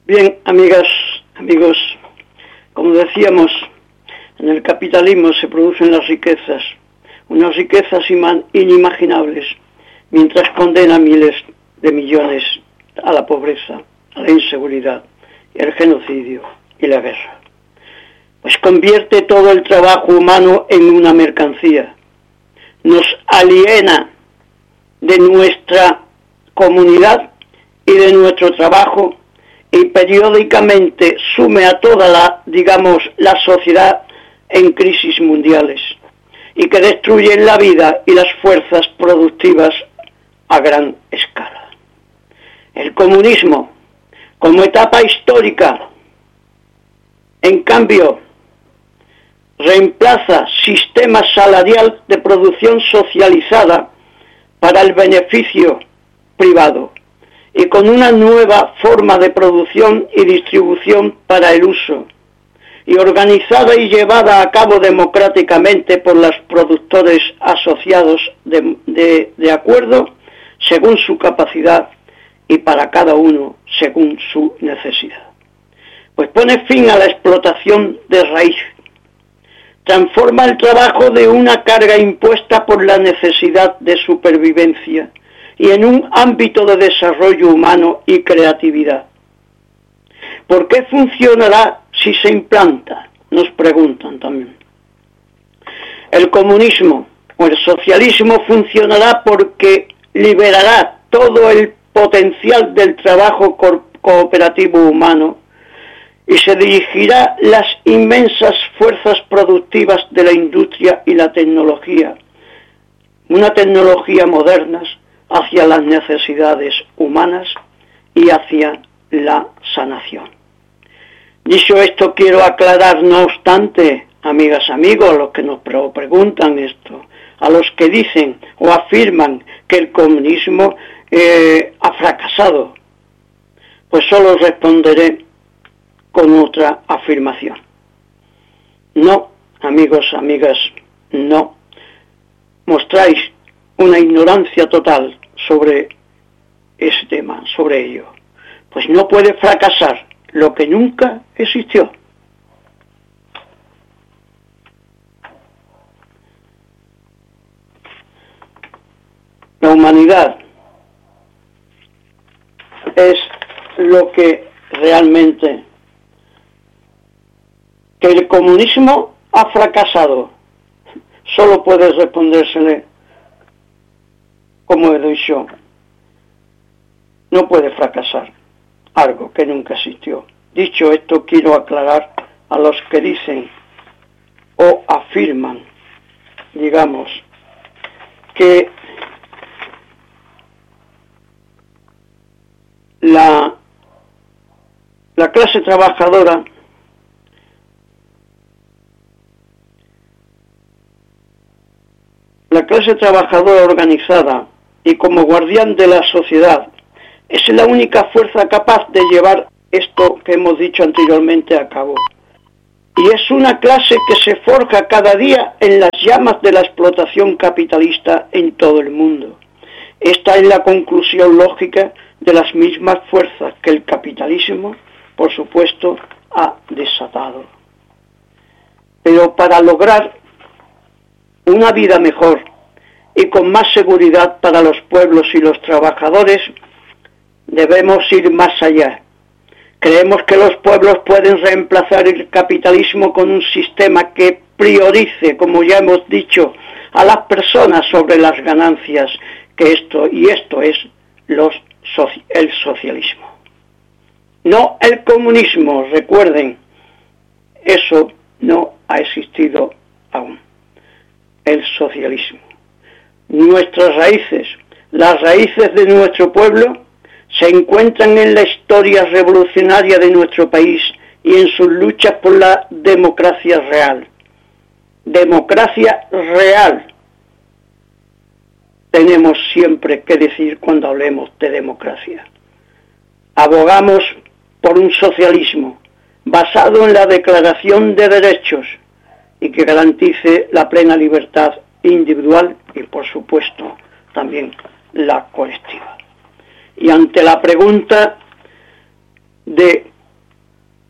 Bien, amigas, amigos, como decíamos, en el capitalismo se producen las riquezas, unas riquezas inimaginables, mientras condena a miles de millones a la pobreza, a la inseguridad, el genocidio y la guerra. Pues convierte todo el trabajo humano en una mercancía, nos aliena de nuestra comunidad y de nuestro trabajo y periódicamente sume a toda la sociedad en crisis mundiales y que destruyen la vida y las fuerzas productivas a gran escala. El comunismo, como etapa histórica, en cambio, reemplaza sistema salarial de producción socializada para el beneficio privado y con una nueva forma de producción y distribución para el uso, y organizada y llevada a cabo democráticamente por los productores asociados de acuerdo según su capacidad y para cada uno según su necesidad. Pues pone fin a la explotación de raíz, transforma el trabajo de una carga impuesta por la necesidad de supervivencia y en un ámbito de desarrollo humano y creatividad. ¿Por qué funcionará si se implanta? Nos preguntan también. El comunismo o el socialismo funcionará porque liberará todo el potencial del trabajo cooperativo humano y se dirigirá las inmensas fuerzas productivas de la industria y la tecnología, una tecnología moderna, hacia las necesidades humanas y hacia la sanación. Dicho esto, quiero aclarar, no obstante, amigas, amigos, a los que nos preguntan esto, a los que dicen o afirman que el comunismo ha fracasado, pues solo responderé con otra afirmación. No, amigos, amigas, no. Mostráis una ignorancia total sobre ese tema, sobre ello. Pues no puede fracasar lo que nunca existió. La humanidad es lo que realmente, que el comunismo ha fracasado, solo puede respondérsele como he dicho, no puede fracasar algo que nunca existió. Dicho esto, quiero aclarar a los que dicen o afirman, digamos, que la clase trabajadora organizada y como guardián de la sociedad es la única fuerza capaz de llevar esto que hemos dicho anteriormente a cabo. Y es una clase que se forja cada día en las llamas de la explotación capitalista en todo el mundo. Esta es la conclusión lógica de las mismas fuerzas que el capitalismo, por supuesto, ha desatado. Pero para lograr una vida mejor y con más seguridad para los pueblos y los trabajadores, debemos ir más allá. Creemos que los pueblos pueden reemplazar el capitalismo con un sistema que priorice, como ya hemos dicho, a las personas sobre las ganancias, esto es el socialismo. No el comunismo, recuerden, eso no ha existido aún. El socialismo. Nuestras raíces, las raíces de nuestro pueblo, se encuentran en la historia revolucionaria de nuestro país y en sus luchas por la democracia real. Democracia real. Tenemos siempre que decir cuando hablemos de democracia. Abogamos por un socialismo basado en la Declaración de Derechos y que garantice la plena libertad individual y, por supuesto, también la colectiva. Y ante la pregunta de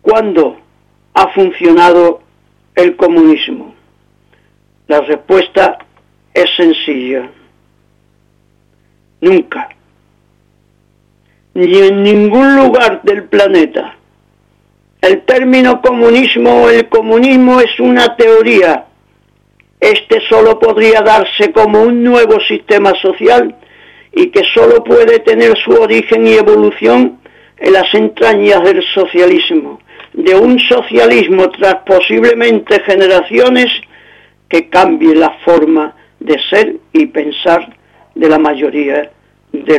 ¿cuándo ha funcionado el comunismo? La respuesta es sencilla. Nunca. Ni en ningún lugar del planeta. El término comunismo o el comunismo es una teoría. Este solo podría darse como un nuevo sistema social y que solo puede tener su origen y evolución en las entrañas del socialismo, de un socialismo tras posiblemente generaciones que cambie la forma de ser y pensar de la mayoría de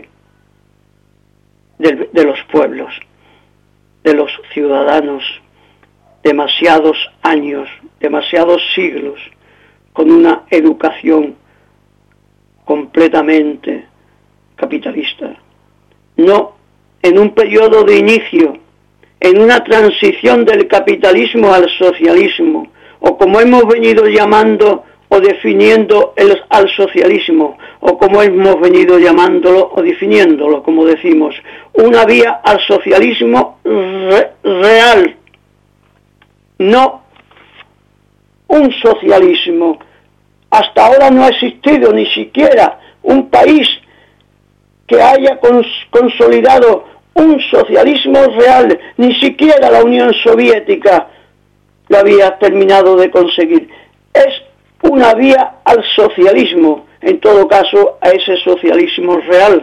los pueblos, de los ciudadanos, demasiados años, demasiados siglos, con una educación completamente capitalista. No en un periodo de inicio, en una transición del capitalismo al socialismo, o como hemos venido llamando o definiendo al socialismo, o como hemos venido llamándolo o definiéndolo, como decimos, una vía al socialismo real, no un socialismo. Hasta ahora no ha existido ni siquiera un país que haya consolidado un socialismo real, ni siquiera la Unión Soviética lo había terminado de conseguir. Es una vía al socialismo, en todo caso a ese socialismo real.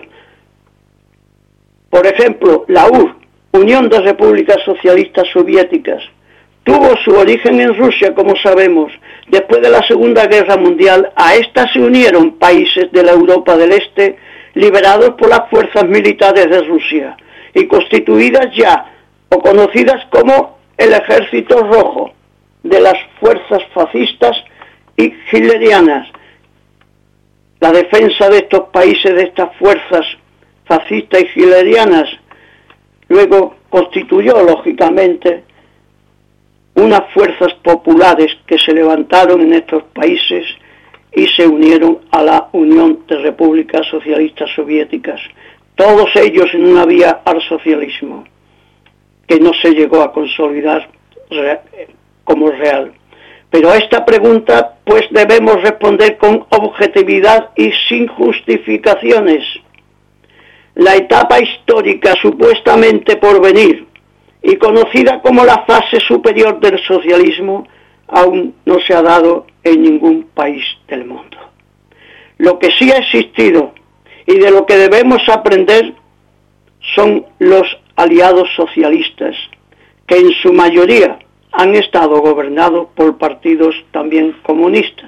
Por ejemplo, la URSS, Unión de Repúblicas Socialistas Soviéticas, tuvo su origen en Rusia, como sabemos. Después de la Segunda Guerra Mundial, a esta se unieron países de la Europa del Este, liberados por las fuerzas militares de Rusia, y constituidas ya, o conocidas como el Ejército Rojo, de las fuerzas fascistas y hitlerianas. La defensa de estos países, de estas fuerzas fascistas y hitlerianas, luego constituyó, lógicamente, unas fuerzas populares que se levantaron en estos países y se unieron a la Unión de Repúblicas Socialistas Soviéticas, todos ellos en una vía al socialismo, que no se llegó a consolidar como real. Pero a esta pregunta pues debemos responder con objetividad y sin justificaciones. La etapa histórica supuestamente por venir y conocida como la fase superior del socialismo aún no se ha dado en ningún país del mundo. Lo que sí ha existido y de lo que debemos aprender son los aliados socialistas, que en su mayoría han estado gobernados por partidos también comunistas.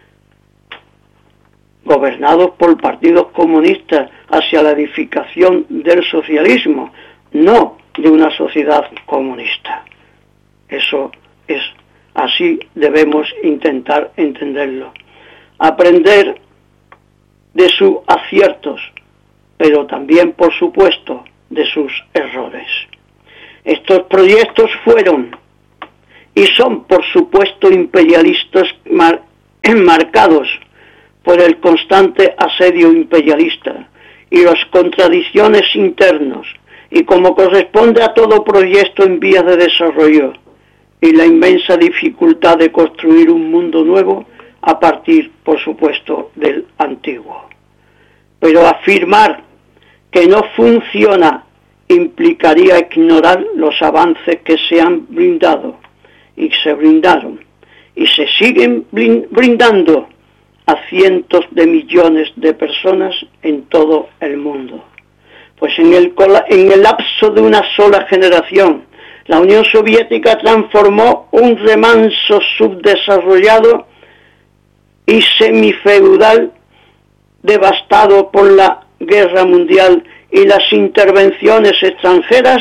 Gobernados por partidos comunistas hacia la edificación del socialismo, no de una sociedad comunista. Eso es así, debemos intentar entenderlo. Aprender de sus aciertos, pero también, por supuesto, de sus errores. Estos proyectos fueron y son, por supuesto, imperialistas enmarcados por el constante asedio imperialista y las contradicciones internas, y como corresponde a todo proyecto en vías de desarrollo, y la inmensa dificultad de construir un mundo nuevo a partir, por supuesto, del antiguo. Pero afirmar que no funciona implicaría ignorar los avances que se han brindado y se brindaron y se siguen brindando a cientos de millones de personas en todo el mundo. Pues en el lapso de una sola generación, la Unión Soviética transformó un remanso subdesarrollado y semifeudal devastado por la guerra mundial y las intervenciones extranjeras.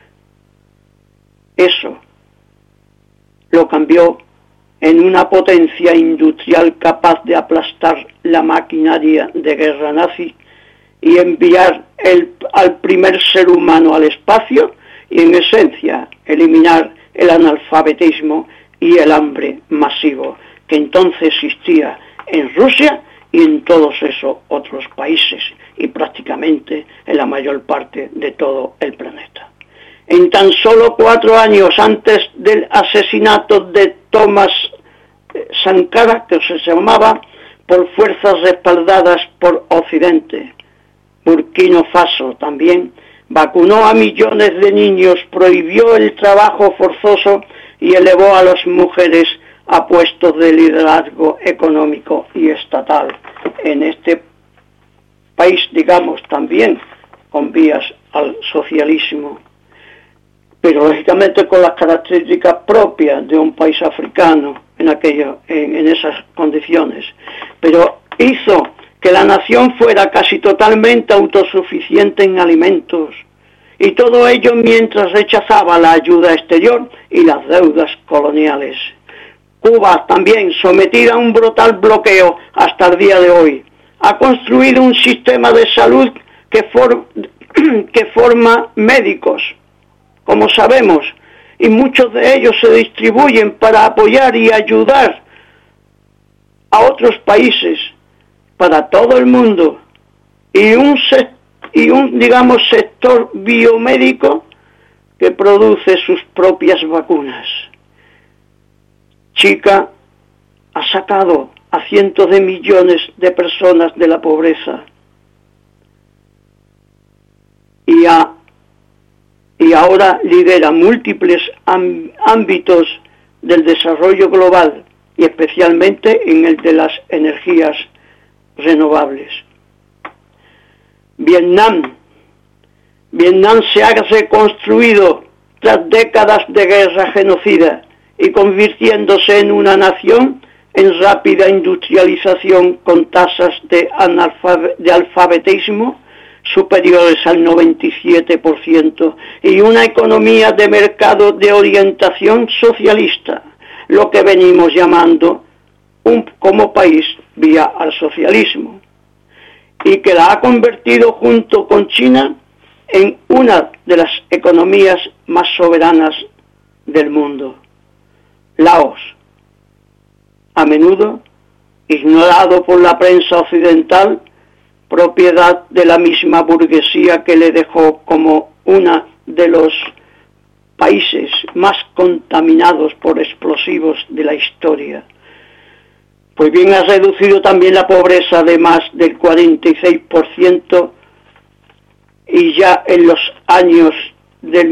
Eso lo cambió en una potencia industrial capaz de aplastar la maquinaria de guerra nazi y enviar al primer ser humano al espacio y, en esencia, eliminar el analfabetismo y el hambre masivo que entonces existía en Rusia y en todos esos otros países y prácticamente en la mayor parte de todo el planeta. En tan solo 4 años antes del asesinato de Thomas Sankara, que se llamaba, por fuerzas respaldadas por Occidente. Burkina Faso también vacunó a millones de niños, prohibió el trabajo forzoso y elevó a las mujeres a puestos de liderazgo económico y estatal. En este país, digamos, también con vías al socialismo, pero lógicamente con las características propias de un país africano en esas condiciones. Pero hizo que la nación fuera casi totalmente autosuficiente en alimentos, y todo ello mientras rechazaba la ayuda exterior y las deudas coloniales. Cuba, también sometida a un brutal bloqueo hasta el día de hoy, ha construido un sistema de salud que forma médicos, como sabemos, y muchos de ellos se distribuyen para apoyar y ayudar a otros países, para todo el mundo, y un sector biomédico que produce sus propias vacunas. Chica ha sacado a cientos de millones de personas de la pobreza y ahora lidera múltiples ámbitos del desarrollo global, y especialmente en el de las energías renovables. Vietnam se ha reconstruido tras décadas de guerra genocida y convirtiéndose en una nación en rápida industrialización con tasas de alfabetismo superiores al 97% y una economía de mercado de orientación socialista, lo que venimos llamando como país vía al socialismo, y que la ha convertido junto con China en una de las economías más soberanas del mundo. Laos, a menudo ignorado por la prensa occidental, propiedad de la misma burguesía que le dejó como uno de los países más contaminados por explosivos de la historia. Pues bien, ha reducido también la pobreza de más del 46%, y ya en los años del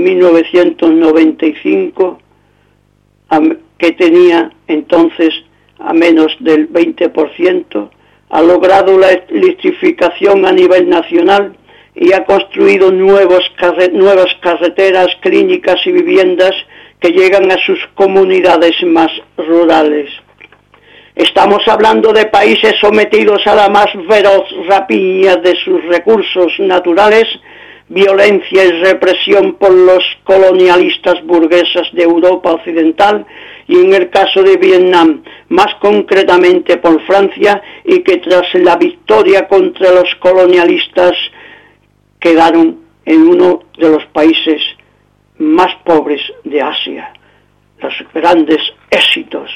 1995, que tenía entonces a menos del 20%, ha logrado la electrificación a nivel nacional y ha construido nuevas carreteras, clínicas y viviendas que llegan a sus comunidades más rurales. Estamos hablando de países sometidos a la más feroz rapiña de sus recursos naturales, violencia y represión por los colonialistas burgueses de Europa Occidental, y en el caso de Vietnam, más concretamente por Francia, y que tras la victoria contra los colonialistas quedaron en uno de los países más pobres de Asia. Los grandes éxitos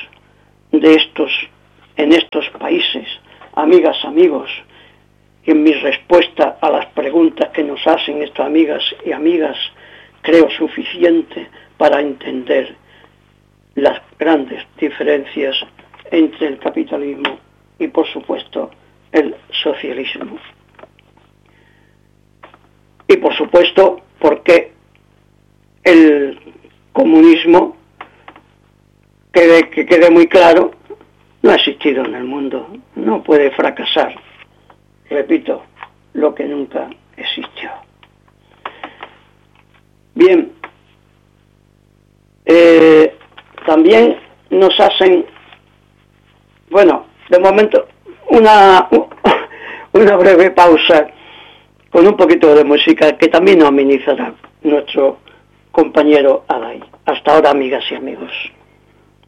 en estos países, amigas, amigos, y en mi respuesta a las preguntas que nos hacen estas amigas y amigas, creo suficiente para entender las grandes diferencias entre el capitalismo y, por supuesto, el socialismo. Y, por supuesto, porque el comunismo, que quede muy claro, no ha existido en el mundo, no puede fracasar. Repito, lo que nunca existió. Bien, también nos hacen, bueno, de momento, una breve pausa con un poquito de música que también nos amenizará nuestro compañero Adai. Hasta ahora, amigas y amigos.